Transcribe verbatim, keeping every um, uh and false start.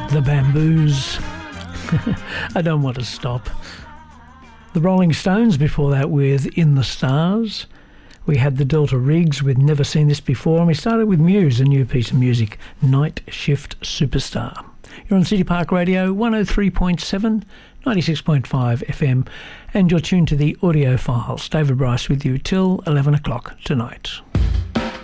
The Bamboos. I don't want to stop. The Rolling Stones before that with In the Stars. We had the Delta Riggs with Never Seen This Before, and we started with Muse, a new piece of music, Night Shift Superstar. You're on City Park Radio, one oh three point seven, ninety-six point five F M, and you're tuned to the Audio Files. David Bryce with you till eleven o'clock tonight.